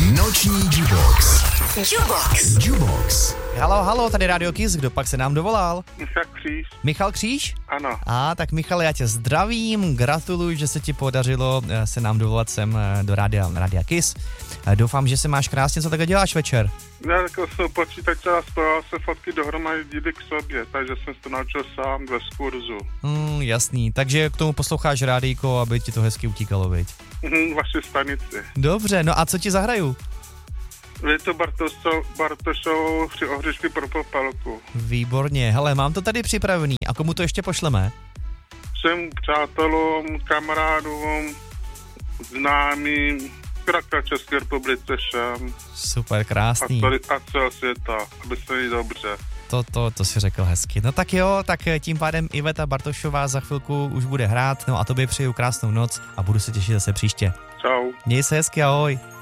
Noční Jubox. Jubox. Halo, tady Radio Kiss, kdo pak se nám dovolal? Michal Kříž. Michal Kříž? Ano. Tak Michale, já tě zdravím, gratuluji, že se ti podařilo se nám dovolat sem do Rádia Kiss. Doufám, že se máš krásně, co takhle děláš večer? Já jako jsem počítače a spojil se fotky dohromady díly k sobě, takže jsem se to naučil sám bez kurzu. Jasný, takže k tomu posloucháš rádíko, aby ti to hezky utíkalo, viď? Vaši stanici. Dobře, no a co ti zahraju? Je to Bartošov při ohřešky pro popelku. Výborně, hele, mám to tady připravený. A komu to ještě pošleme? Všem přátelům, kamarádům, známým, kraka České republice všem. Super, krásný. A celého světa, aby se měli dobře. To si řekl hezky. No tak jo, tak tím pádem Iveta Bartošová za chvilku už bude hrát, no a tobě přeju krásnou noc a budu se těšit zase příště. Čau. Měj se hezky, ahoj.